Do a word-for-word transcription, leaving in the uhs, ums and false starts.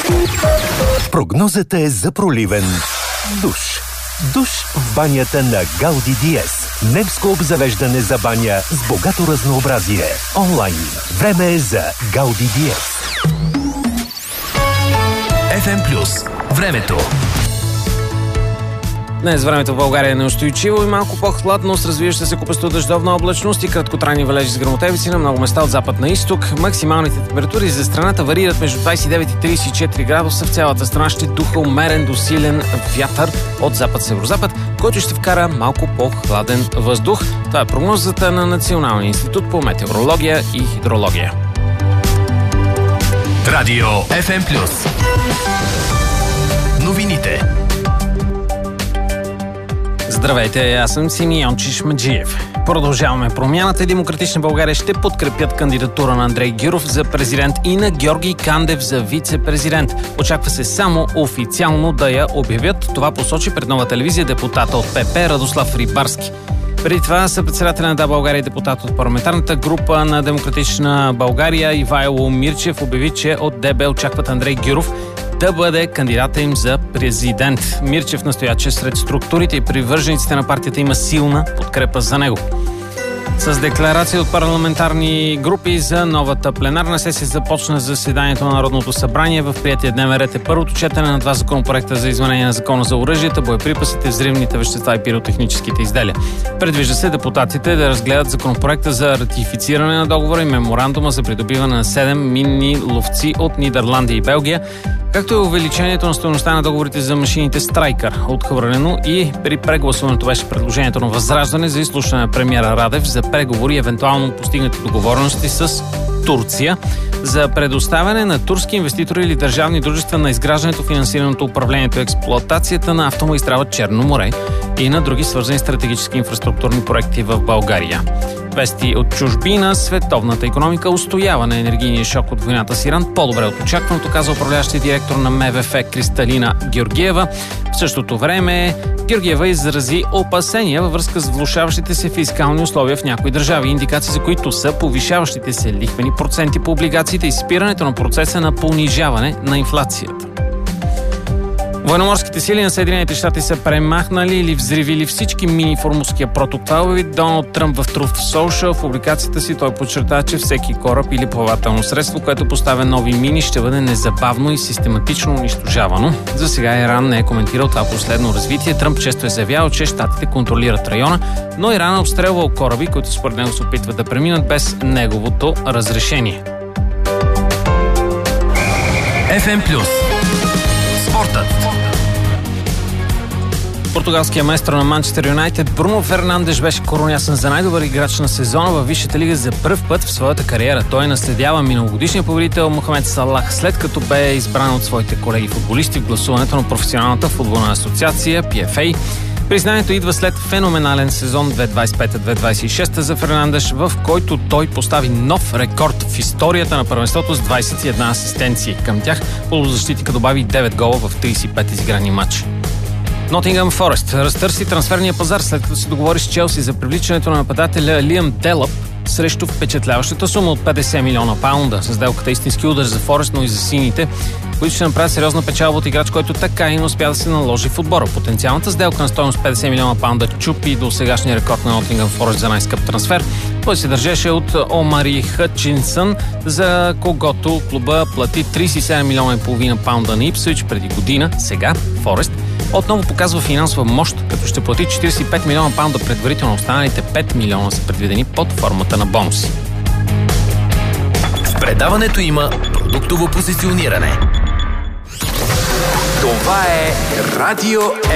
Прогнозата е за проливен душ. Душ в банята на Гауди Диез. Немско обзавеждане за баня с богато разнообразие. Онлайн. Време е за Гауди Диез. еф ем Плюс. Времето. Днес времето в България е неустойчиво и малко по-хладно с развиваща се купесто дъждовна облачност и краткотрайни валежи с гръмотевици на много места от запад на изток. Максималните температури за страната варират между двадесет и девет и тридесет и четири градуса. В цялата страна ще духа умерен до силен вятър от запад-северозапад, който ще вкара малко по-хладен въздух. Това е прогнозата на Националния институт по метеорология и хидрология. Радио еф ем Плюс. Новините. Здравейте, аз съм Симеон Чишмаджиев. Продължаваме промяната. Демократична България ще подкрепят кандидатура на Андрей Гюров за президент и на Георги Кандев за вице-президент. Очаква се само официално да я обявят. Това посочи пред Нова телевизия депутата от ПП Радослав Рибарски. Преди това съпредседателя на Да, България и депутат от парламентарната група на Демократична България Ивайло Мирчев обяви, че от ДБ очакват Андрей Гюров да бъде кандидата им за президент. Мирчев настоя, че сред структурите и привържениците на партията има силна подкрепа за него. С декларация от парламентарни групи за новата пленарна сесия започна заседанието на Народното събрание. В приятия дневен ред е първото четене на два законопроекта за изменение на Закона за оръжията, боеприпасите, взривните вещества и пиротехническите изделия. Предвижда се депутатите да разгледат законопроекта за ратифициране на договора и меморандума за придобиване на седем минни ловци от Нидерландия и Белгия, както и увеличението на стойността на договорите за машините Страйкър. Отхвърлено и при прегласуването беше предложението на Възраждане за изслушване на премиера Радев за преговори и евентуално постигнати договорености с Турция за предоставяне на турски инвеститори или държавни дружества на изграждането, финансирането, управлението и експлоатацията на автомагистрала Черно море и на други свързани стратегически инфраструктурни проекти в България. Вести от чужбина. Световната икономика устоява на енергийния шок от войната с Иран по-добре от очакваното, каза управляващия директор на МВФ Кристалина Георгиева. В същото време Георгиева изрази опасения във връзка с влошаващите се фискални условия в някои държави, индикации за които са повишаващите се лихвени проценти по облигациите и спирането на процеса на понижаване на инфлацията. Военноморските сили на Съединените щати са премахнали или взривили всички мини в Ормузския проток. Това обяви Доналд Тръмп в Truth Social. В публикацията си той подчерта, че всеки кораб или плавателно средство, което поставя нови мини, ще бъде незабавно и систематично унищожавано. За сега Иран не е коментирал това последно развитие. Тръмп често е заявявал, че щатите контролират района, но Иран е обстрелвал кораби, които според него се опитват да преминат без неговото разрешение. еф ем Плюс. Спортът. Португалският маестро на Манчестър Юнайтед Бруно Фернандеш беше коронясан за най-добър играч на сезона във Висшата лига за пръв път в своята кариера. Той наследява миналогодишния победител Мохамед Салах, след като бе избран от своите колеги футболисти в гласуването на професионалната футболна асоциация Пи Еф Ей. Признанието идва след феноменален сезон две хиляди двадесет и пета - две хиляди двадесет и шеста за Фернандеш, в който той постави нов рекорд в историята на първенството с двадесет и една асистенции. Към тях полузащитника добави девет гола в тридесет и пет изиграни матчи. Нотингъм Форест разтърси трансферния пазар, след като се договори с Челси за привличането на нападателя Лиам Делъп срещу впечатляващата сума от петдесет милиона паунда. Сделката е истински удар за Форест, но и за сините, които ще направят сериозна печалба от играч, който така и не успя да се наложи в отбора. Потенциалната сделка на стойност петдесет милиона паунда чупи до сегашния рекорд на Нотингъм Форест за най-скъп трансфер. Той се държеше от Омари Хътчинсън, за когото клуба плати тридесет и седем милиона и половина паунда на Ипсвич преди година. Сега Форест отново показва финансова мощ, като ще плати четиридесет и пет милиона паунда предварително. Останалите пет милиона са предвидени под формата на бонуси. В предаването има продуктово позициониране. Това е Радио